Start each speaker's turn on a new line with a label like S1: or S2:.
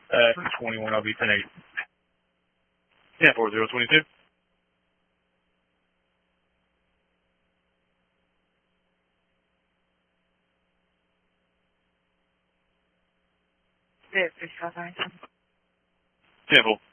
S1: For 21, I'll be 10-8. Yeah, 4022.
S2: Fish 5 9.
S1: 10-4.